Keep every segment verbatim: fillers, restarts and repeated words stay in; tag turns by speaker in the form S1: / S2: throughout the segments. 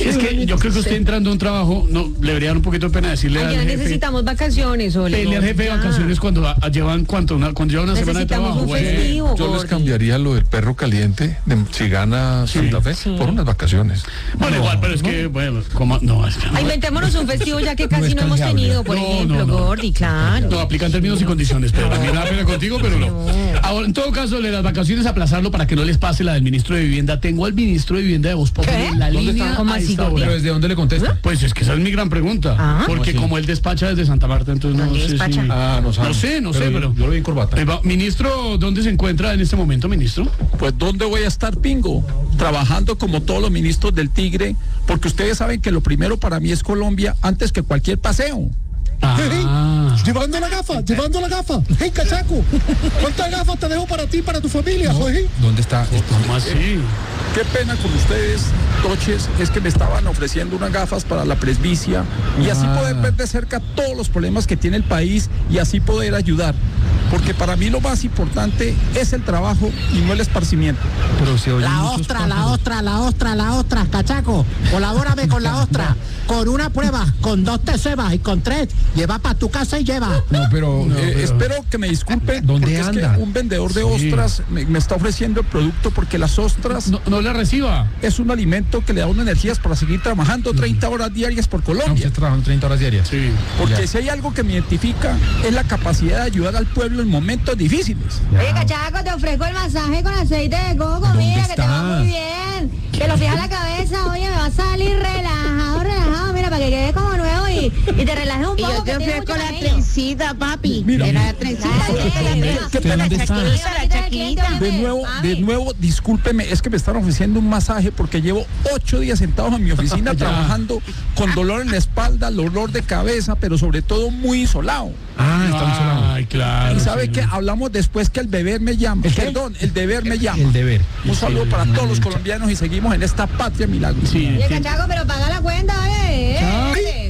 S1: Es que yo creo que usted entrando a un trabajo, no, le debería dar un poquito de pena decirle
S2: Ay,
S1: al
S2: ya
S1: jefe.
S2: necesitamos vacaciones, Ole.
S1: Pedirle al jefe de
S2: Ya.
S1: vacaciones cuando a- llevan cuánto, una, cuando llevan una semana de
S2: Necesitamos
S1: trabajo.
S2: un
S1: güey.
S2: festivo,
S3: Yo les
S2: Gordy.
S3: cambiaría lo del perro caliente de si gana Santa Fe
S2: Sí.
S3: por unas vacaciones.
S1: Bueno, igual, pero es que, bueno, como, no, es que no.
S2: Ay, inventémonos un festivo ya que casi
S3: es
S2: no, hemos
S3: canjeable.
S2: tenido, por
S1: No,
S2: ejemplo,
S1: no, no.
S2: Gordy, claro.
S1: No, aplican términos y condiciones, pero a mí me da pena contigo, pero no. Ahora, en todo caso, de las vacaciones aplazarlo para que no les pase la del ministro de Vivienda. Tengo al ministro de Vivienda de Voz Populi
S2: ¿Qué?
S1: en la
S2: ¿Dónde
S1: línea
S2: está? ¿Cómo
S1: a
S2: así,
S1: esta
S2: Gordy?
S1: hora.
S3: Pero ¿desde dónde le contesta?
S1: Pues es que esa es mi gran pregunta.
S2: Ah.
S1: Porque
S3: ¿Cómo así?
S1: como él despacha desde Santa Marta, entonces no
S2: ¿Dónde
S1: sé
S2: despacha?
S1: si...
S3: Ah, no sabe.
S1: No sé, no sé,
S3: yo-
S1: pero...
S3: Yo lo vi en corbata.
S1: Eh, va- Ministro, ¿dónde se encuentra en este momento, ministro?
S4: Pues ¿dónde voy a estar, Pingo? Trabajando como todos los ministros del Tigre, porque ustedes saben que lo primero para mí es Colombia antes que cualquier paseo.
S1: Ah.
S5: Llevando la gafa, llevando la gafa. Hey, cachaco, ¿cuántas gafas te dejo para ti y para tu familia, Jorge?
S3: ¿Dónde está?
S1: ¿Cómo así?
S4: Qué pena con ustedes, Toches, es que me estaban ofreciendo unas gafas para la presbicia y así
S3: Ah.
S4: poder ver de cerca todos los problemas que tiene el país y así poder ayudar. Porque para mí lo más importante es el trabajo y no el esparcimiento.
S3: Pero se oye
S6: La
S3: muchos
S6: ostra, la
S3: pájaros.
S6: ostra, la ostra, la ostra, cachaco, colabórame con la ostra, con una prueba, con dos te cebas y con tres, lleva para tu casa y lleva.
S3: No, pero...
S4: Eh,
S3: pero-
S4: Espero que me disculpen
S3: ¿Dónde
S4: porque es
S3: anda?
S4: que un vendedor de
S1: Sí.
S4: ostras me, me está ofreciendo el producto porque las ostras
S1: No, no la reciba.
S4: es un alimento que le da unas energías para seguir trabajando treinta horas diarias por
S3: No,
S4: Colombia.
S3: usted trabajando treinta horas diarias.
S1: Sí.
S4: Porque
S3: Ya.
S4: si hay algo que me identifica es la capacidad de ayudar al pueblo en momentos difíciles.
S2: Oye, cachaco, te ofrezco el masaje con aceite de coco,
S3: ¿Dónde
S2: mira, que te
S3: está?
S2: va muy bien. Te lo fijas a la cabeza, oye, me va a salir relajado, relajado, mira, para que quede como nuevo y, y te relajes un
S7: Y
S2: poco.
S7: yo te
S2: que tienes
S7: ofrezco
S2: mucho
S7: la
S2: cabello.
S7: trencita, papi.
S4: Mira.
S7: De la trencita.
S2: Dale,
S7: de la
S2: dale.
S4: Qué pena
S7: la
S4: que
S7: chaquita, la chaquita.
S4: De nuevo, de nuevo, discúlpeme, es que me están ofreciendo un masaje porque llevo ocho días sentado en mi oficina
S1: Ya.
S4: trabajando con dolor en la espalda, dolor de cabeza, pero sobre todo muy isolado.
S3: Ah, está insolado.
S1: Ay, claro.
S4: Y sabe
S1: sí.
S4: que hablamos después que el deber me llama.
S3: ¿El qué?
S4: Perdón, el deber me llama.
S3: El deber.
S4: Un saludo para todos los colombianos y seguimos en esta patria milagro.
S1: Sí,
S2: Oye,
S1: sí.
S2: cachaco, pero paga la cuenta, oye. eh.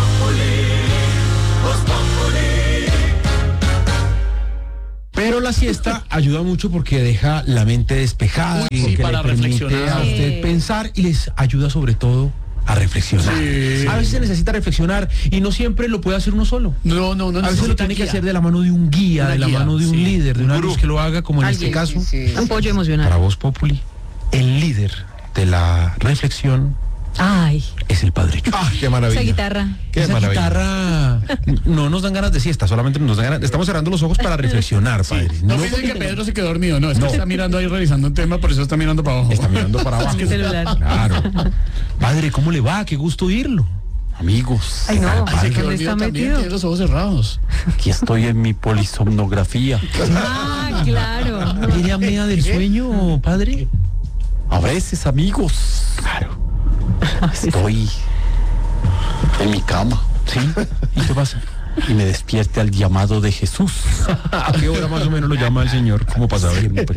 S8: Pero la siesta ayuda mucho porque deja la mente despejada,
S1: Uy, sí,
S8: porque
S1: para
S8: le permite
S1: reflexionar.
S8: a usted
S2: Sí.
S8: pensar y les ayuda sobre todo a reflexionar.
S1: Sí.
S8: A veces se necesita reflexionar y no siempre lo puede hacer uno solo.
S1: No, no, no.
S8: A veces lo
S1: necesita
S8: tiene que
S1: guía.
S8: hacer de la mano de un guía,
S1: Una
S8: de la
S1: guía,
S8: mano de un
S1: sí.
S8: líder, de una luz que lo haga, como en este caso,
S2: Apoyo emocional.
S8: para Voz Populi, el líder de la reflexión
S2: Ay,
S8: es el Padre Chucho.
S3: Ah, qué
S2: esa
S3: maravilla.
S2: guitarra.
S3: Qué
S8: Esa
S3: maravilla.
S8: guitarra no nos dan ganas de siesta, solamente nos dan ganas. Estamos cerrando los ojos para reflexionar, padre.
S1: No
S8: No
S1: piensen que Pedro se quedó dormido, no, es que está mirando ahí revisando un tema, por eso está mirando para abajo.
S8: está mirando para abajo.
S2: El celular.
S8: Claro. Padre, ¿cómo le va? Qué gusto oírlo.
S4: Amigos,
S2: Ay, no,
S1: Así que
S2: ¿dónde
S1: dormido
S2: está
S1: también,
S2: metido?
S1: tiene los ojos cerrados.
S4: aquí estoy en mi polisomnografía.
S2: Ah, claro.
S8: ¿Tiene apnea del sueño, padre?
S4: A veces, amigos,
S8: Claro.
S4: estoy en mi cama
S8: ¿Sí? ¿Y qué pasa?
S4: y me despierte al llamado de Jesús.
S8: ¿A qué hora más o menos lo llama el Señor? ¿Cómo pasa? A ver.
S4: Siempre.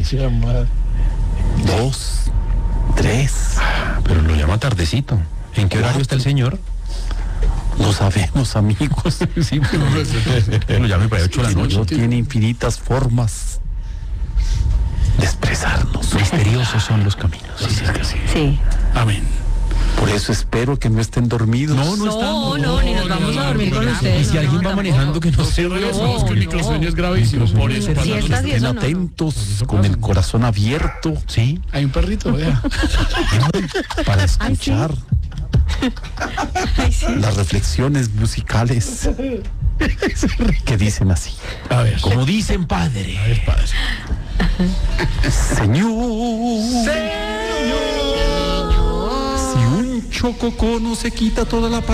S4: Dos, tres,
S8: Pero lo llama tardecito. ¿En qué horario está el Señor?
S4: no sabemos, amigos.
S8: Sí, pero lo llame para ocho de la noche.
S4: Dios tiene infinitas formas de expresarnos.
S8: Misteriosos son los caminos. Sí, sí, sí.
S2: Sí.
S1: Amén.
S4: Por eso espero que no estén dormidos.
S8: No, no
S2: No,
S8: estamos.
S2: no, ni nos vamos a dormir con
S8: Y
S2: ustedes.
S8: si
S2: no,
S8: alguien
S2: no,
S8: va
S2: tampoco.
S8: manejando que no se
S1: Cierre los ojos, que el microsueño es gravísimo, por eso.
S8: Sí,
S1: para
S2: Siestas
S1: nosotros.
S2: y
S4: Estén
S2: eso no.
S4: atentos, con el corazón abierto
S8: Sí.
S1: Hay un perrito, vea.
S4: para escuchar
S2: Ay, sí.
S4: las reflexiones musicales que dicen así.
S1: A ver.
S8: Como dicen, padre.
S1: A ver, padre.
S4: Señor, si un chococono se quita toda la paz.